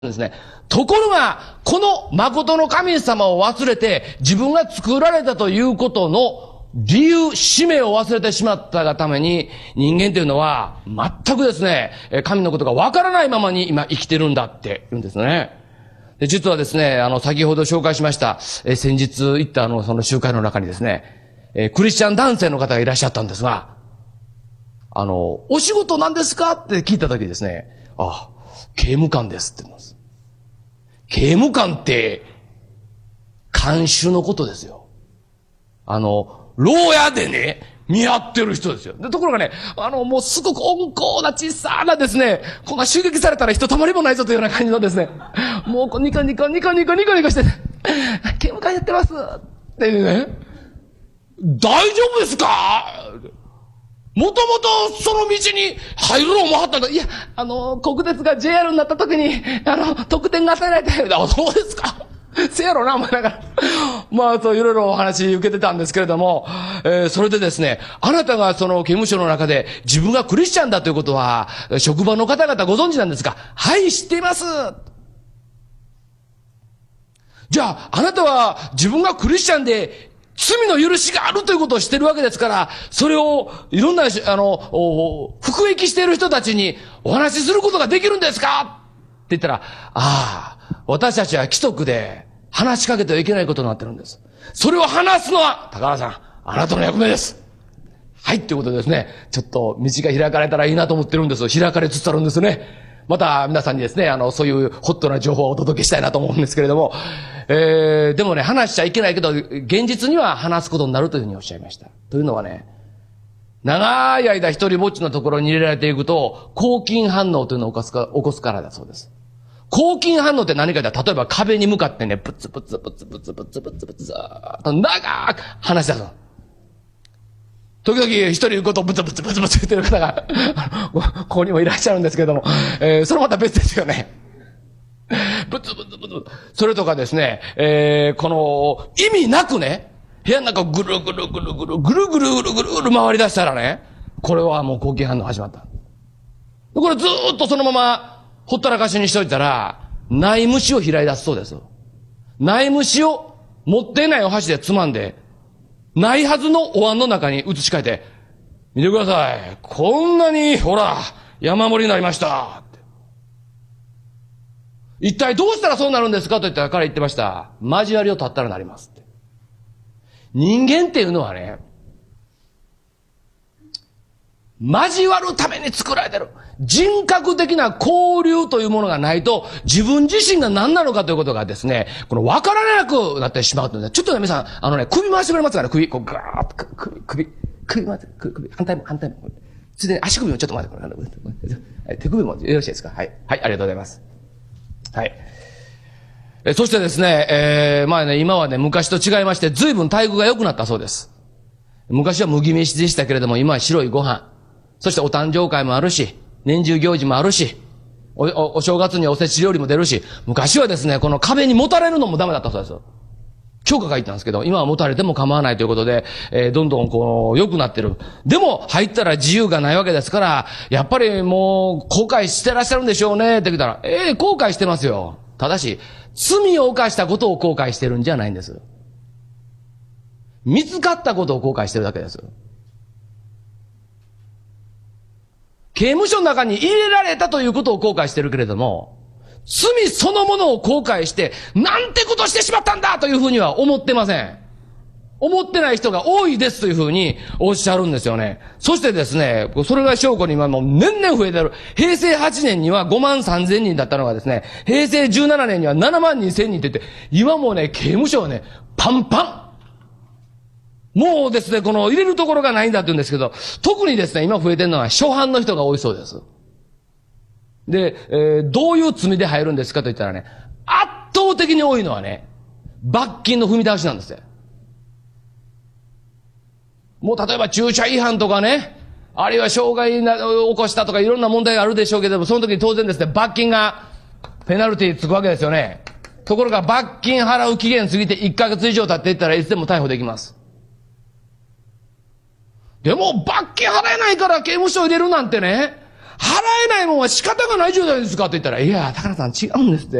ですね。ところが、この誠の神様を忘れて、自分が作られたということの理由、使命を忘れてしまったがために、人間というのは、全くですね、神のことがわからないままに今生きてるんだって言うんですね。で、実はですね、先ほど紹介しました、先日行ったその集会の中にですね、クリスチャン男性の方がいらっしゃったんですが、お仕事何ですかって聞いたときですね、刑務官ですって言います。刑務官って、看守のことですよ。牢屋でね、見張ってる人ですよ。で、ところがね、もうすごく温厚な小さなですね、こんな襲撃されたら人たまりもないぞというような感じのですね、もうこうニコニコニコニコニコニコして、刑務官やってますっていうね、大丈夫ですか？もともとその道に入ろう思わはったんだ。いや、国鉄が JR になった時に、特典が与えられて、そうですか。せやろな、思いながら。まあ、そういろいろお話受けてたんですけれども、それでですね、あなたがその刑務所の中で自分がクリスチャンだということは、職場の方々ご存知なんですか？はい、知っています。じゃあ、あなたは自分がクリスチャンで、罪の許しがあるということをしてるわけですから、それをいろんな、服役している人たちにお話しすることができるんですかって言ったら、私たちは規則で話しかけてはいけないことになってるんです。それを話すのは、高原さん、あなたの役目です。はい、っていうことでですね、ちょっと道が開かれたらいいなと思ってるんです。開かれつつあるんですね。また皆さんにですね、そういうホットな情報をお届けしたいなと思うんですけれども、でもね、話しちゃいけないけど、現実には話すことになるというふうにおっしゃいました。というのはね、長い間一人ぼっちのところに入れられていくと、抗菌反応というのを起こすからだそうです。抗菌反応って何かで、例えば壁に向かってね、ブツブツブツブツブツブツブツ、ずーっと長く話し出すの。時々一人言うことをブツブツブツブツ言ってる方が、ここにもいらっしゃるんですけれども、それまた別ですよね。ブツブツブツ。それとかですね、この、意味なくね、部屋の中をぐるぐるぐるぐるぐるぐるぐるぐるぐる回り出したらね、これはもう抗菌反応始まった。これずーっとそのまま、ほったらかしにしといたら、ない虫を開い出すそうです。ない虫を持っていないお箸でつまんで、ないはずのお椀の中に移し替えて、見てください。こんなに、ほら、山盛りになりました。一体どうしたらそうなるんですかと言ったら彼言ってました。交わりを断ったらなりますって。人間っていうのはね、交わるために作られてる。人格的な交流というものがないと、自分自身が何なのかということがですね、分からなくなってしまうというので、ちょっとね、皆さん、首回してくれますからね、こう、ガーッと、首回って、反対も。ついでに足首もちょっと待ってくれ。手首もよろしいですか？はい。はい、ありがとうございます。はい。そしてですね、今はね、昔と違いまして、随分待遇が良くなったそうです。昔は麦飯でしたけれども、今は白いご飯。そしてお誕生会もあるし、年中行事もあるし、お正月におせち料理も出るし、昔はですね、この壁にもたれるのもダメだったそうです。許可がいったんですけど、今はもたれても構わないということで、どんどん良くなってる。でも、入ったら自由がないわけですから、やっぱりもう、後悔してらっしゃるんでしょうね、って言ったら、後悔してますよ。ただし、罪を犯したことを後悔してるんじゃないんです。見つかったことを後悔してるだけです。刑務所の中に入れられたということを後悔してるけれども、罪そのものを後悔して、なんてことしてしまったんだというふうには思ってません。思ってない人が多いですというふうにおっしゃるんですよね。そしてですね、それが証拠に今もう年々増えてる。平成8年には5万3千人だったのがですね、平成17年には7万2千人って言って、今もね、刑務所はね、パンパン。もうですね、この入れるところがないんだって言うんですけど、特にですね、今増えてるのは初犯の人が多いそうです。で、どういう罪で入るんですかと言ったらね、圧倒的に多いのはね、罰金の踏み倒しなんですよ。もう例えば駐車違反とかね、あるいは傷害を起こしたとかいろんな問題があるでしょうけども、その時に当然ですね、罰金が、ペナルティつくわけですよね。ところが罰金払う期限過ぎて1ヶ月以上経っていったらいつでも逮捕できます。でも、罰金払えないから刑務所入れるなんてね、 払えないもんは仕方がないじゃないですかって言ったら、いや、高野さん違うんですって。